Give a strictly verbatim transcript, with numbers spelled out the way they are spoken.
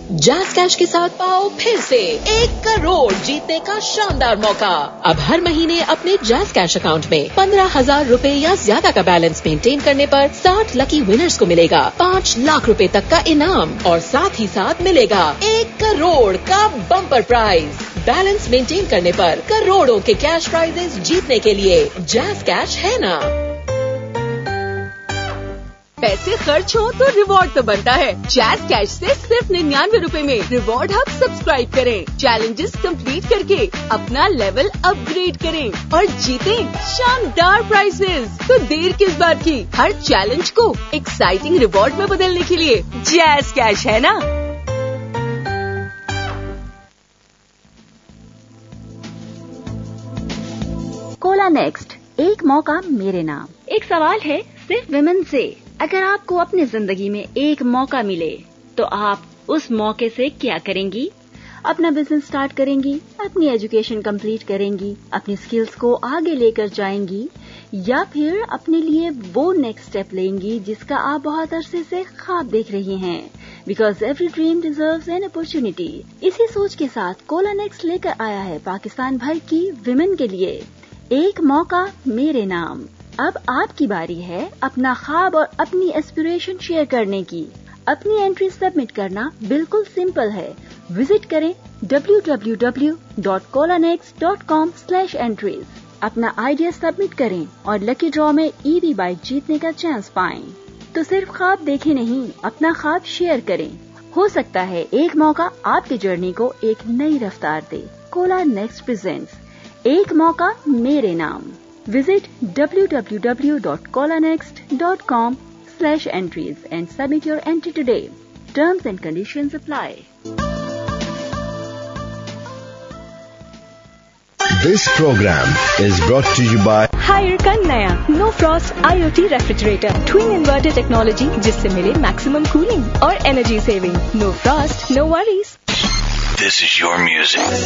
Jazz cash के साथ पाओ फिर से एक करोड़ जीतने का शानदार मौका। अब हर महीने अपने जैज़ कैश अकाउंट में पंद्रह हजार रूपए या ज्यादा का बैलेंस मेंटेन करने पर साठ लकी विनर्स को मिलेगा पाँच लाख रुपए तक का इनाम और साथ ही साथ मिलेगा एक करोड़ का बम्पर प्राइज। बैलेंस मेंटेन करने पर करोड़ों के कैश प्राइजेस जीतने के लिए जैज़ कैश है ना। पैसे खर्च हो तो रिवॉर्ड तो बनता है। जैज़ कैश से सिर्फ निन्यानवे रूपए में रिवॉर्ड हब सब्सक्राइब करें, चैलेंजेस कंप्लीट करके अपना लेवल अपग्रेड करें और जीतें शानदार प्राइजेस। तो देर किस बात की, हर चैलेंज को एक्साइटिंग रिवॉर्ड में बदलने के लिए जैज़ कैश है ना। कोला नेक्स्ट, एक मौका मेरे नाम। एक सवाल है सिर्फ विमेन से, अगर आपको अपनी जिंदगी में एक मौका मिले तो आप उस मौके से क्या करेंगी? अपना बिजनेस स्टार्ट करेंगी, अपनी एजुकेशन कंप्लीट करेंगी, अपनी स्किल्स को आगे लेकर जाएंगी, या फिर अपने लिए वो नेक्स्ट स्टेप लेंगी जिसका आप बहुत अरसे से ख्वाब देख रही हैं? Because every dream deserves an opportunity. इसी सोच के साथ कोला नेक्स्ट लेकर आया है पाकिस्तान भर की विमेन के लिए एक मौका मेरे नाम। अब आपकी बारी है अपना ख्वाब और अपनी एस्पिरेशन शेयर करने की। अपनी एंट्री सबमिट करना बिल्कुल सिंपल है। विजिट करें W W W dot Cola next dot com slash entries. अपना आइडिया सबमिट करें और लकी ड्रॉ में ईवी बाइक जीतने का चांस पाएं। तो सिर्फ ख्वाब देखें नहीं, अपना ख्वाब शेयर करें। हो सकता है एक मौका आपकी जर्नी को एक नई रफ्तार दे। कोला नेक्स्ट प्रेजेंट्स एक मौका मेरे नाम। Visit W W W dot Cola next dot com slash entries and submit your entry today. Terms and conditions apply. This program is brought to you by Hurricane नया No Frost I O T Refrigerator Twin Inverter Technology, जिससे मिले maximum cooling और energy saving. No frost, no worries. This is your music.